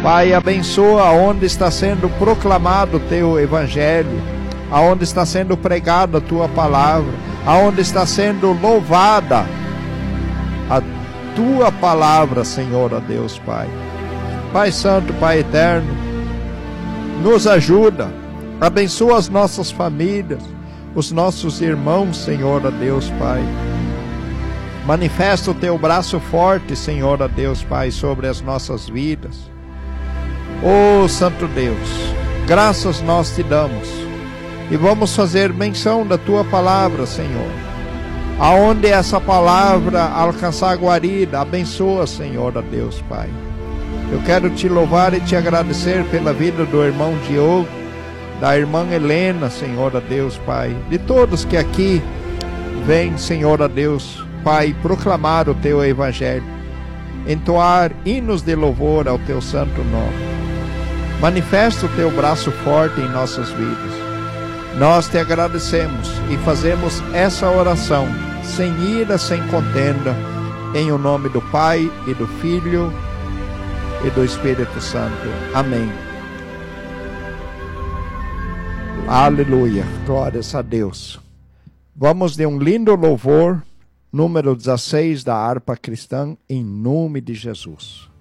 Pai, abençoa onde está sendo proclamado o Teu Evangelho, aonde está sendo pregada a Tua palavra, aonde está sendo louvada a Tua palavra, Senhor, ó Deus, Pai. Pai Santo, Pai Eterno, nos ajuda, abençoa as nossas famílias, os nossos irmãos, Senhor, ó Deus, Pai. Manifesta o Teu braço forte, Senhor, ó Deus, Pai, sobre as nossas vidas. Ó Santo Deus, graças nós Te damos e vamos fazer menção da Tua palavra, Senhor. Aonde essa palavra alcançar a guarida, abençoa, Senhor, ó Deus, Pai. Eu quero Te louvar e Te agradecer pela vida do irmão Diogo, da irmã Helena, Senhor, ó Deus, Pai. De todos que aqui vêm, Senhor, ó Deus, Pai, proclamar o Teu Evangelho, entoar hinos de louvor ao Teu santo nome. Manifesta o Teu braço forte em nossas vidas. Nós Te agradecemos e fazemos essa oração sem ira, sem contenda, em o nome do Pai e do Filho e do Espírito Santo. Amém. Aleluia, glórias a Deus. Vamos de um lindo louvor, número 16 da harpa cristã, em nome de Jesus.